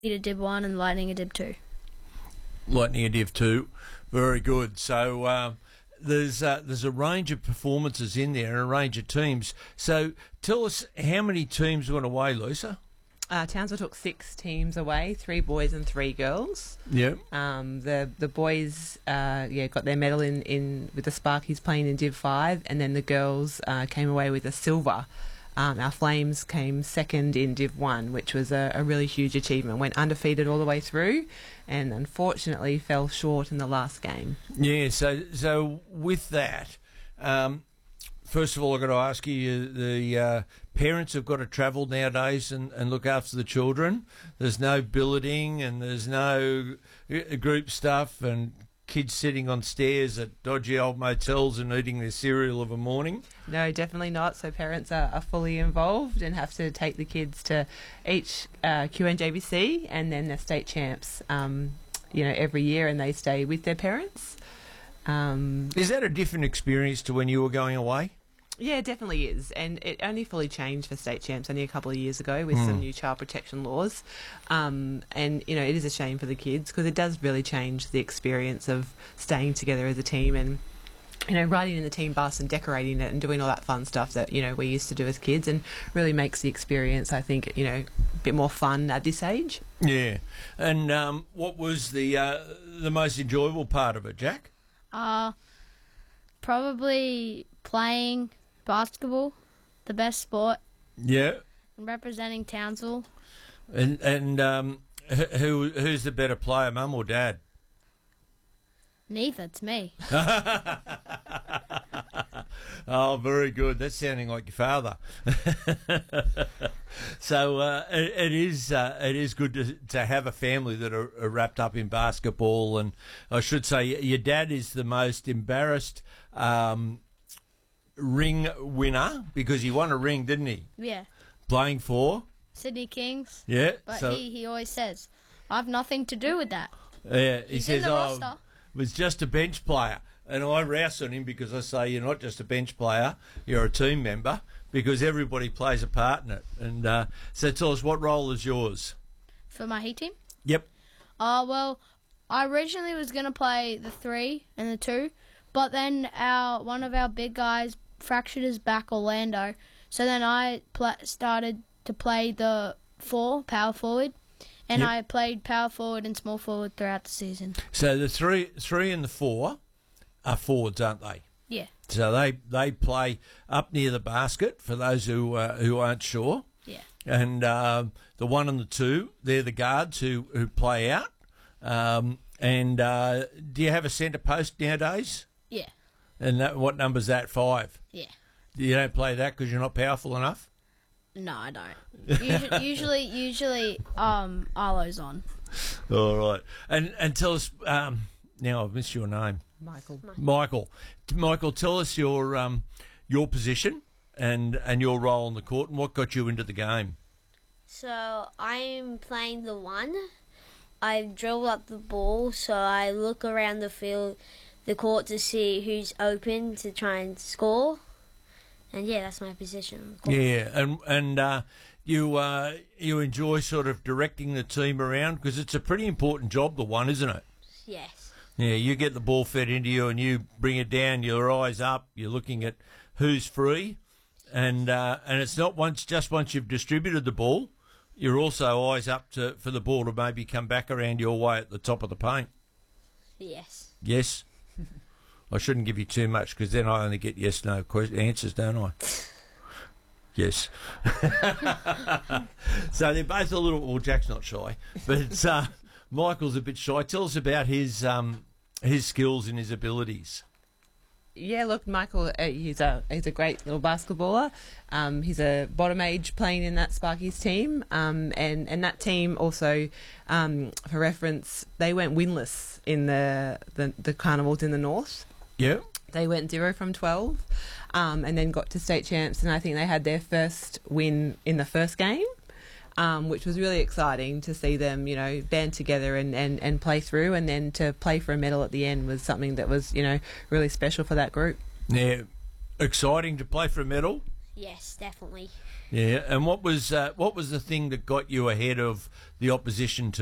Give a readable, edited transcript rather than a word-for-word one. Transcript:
a Div 1 and Lightning a Div 2. Lightning a Div 2. Very good. So there's a range of performances in there and a range of teams. So tell us how many teams went away, Lisa? Townsville took 6 teams away, 3 boys and 3 girls. Yeah. The boys got their medal in with the Sparkies playing in Div 5, and then the girls came away with a silver. Our Flames came second in Div 1, which was a really huge achievement. Went undefeated all the way through and unfortunately fell short in the last game. Yeah, so with that, first of all, I've got to ask you, the parents have got to travel nowadays and look after the children. There's no billeting and there's no group stuff and kids sitting on stairs at dodgy old motels and eating their cereal of a morning. No, definitely not. So parents are fully involved and have to take the kids to each QNJBC and then the state champs, every year, and they stay with their parents. Is that a different experience to when you were going away? Yeah, it definitely is, and it only fully changed for state champs only a couple of years ago with some new child protection laws, and it is a shame for the kids because it does really change the experience of staying together as a team and riding in the team bus and decorating it and doing all that fun stuff that we used to do as kids, and really makes the experience, I think, a bit more fun at this age. Yeah, and what was the most enjoyable part of it, Jack? Probably playing basketball, the best sport. Yeah. And representing Townsville. And who's the better player, Mum or Dad? Neither, it's me. Oh, very good. That's sounding like your father. So it is good to have a family that are wrapped up in basketball, and I should say your dad is the most embarrassed ring winner because he won a ring, didn't he? Yeah. Playing for Sydney Kings. Yeah. But he always says, I have nothing to do with that. Yeah. He's says, was just a bench player. And I rouse on him because I say you're not just a bench player, you're a team member, because everybody plays a part in it. And so tell us, what role is yours? For my heat team? Yep. Well, I originally was going to play the 3 and the 2, but then one of our big guys fractured his back, Orlando. So then I started to play the 4, power forward, and I played power forward and small forward throughout the season. So the 3 and the 4 are forwards, aren't they? Yeah. So they play up near the basket, for those who aren't sure. Yeah. And the 1 and the 2, they're the guards who play out. And do you have a centre post nowadays? Yeah. And what number's that, 5? Yeah. You don't play that because you're not powerful enough? No, I don't. Usually, Arlo's on. All right. And tell us, now I've missed your name. Michael, tell us your position and your role on the court and what got you into the game. So I'm playing the 1. I dribble up the ball, so I look around the court to see who's open to try and score. And yeah, that's my position. Yeah, and you enjoy sort of directing the team around because it's a pretty important job, the 1, isn't it? Yes. Yeah, you get the ball fed into you and you bring it down, your eyes up, you're looking at who's free, and it's not once you've distributed the ball, you're also eyes up for the ball to maybe come back around your way at the top of the paint. Yes. Yes? I shouldn't give you too much because then I only get yes/no answers, don't I? Yes. So they're both a little. Well, Jack's not shy, but Michael's a bit shy. Tell us about his skills and his abilities. Yeah, look, Michael, he's a great little basketballer. He's a bottom age playing in that Sparkies team, and that team also, for reference, they went winless in the carnivals in the north. Yeah. They went 0 from 12, and then got to state champs, and I think they had their first win in the first game, which was really exciting to see them, band together and play through, and then to play for a medal at the end was something that was, really special for that group. Yeah. Exciting to play for a medal? Yes, definitely. Yeah, and what was the thing that got you ahead of the opposition team?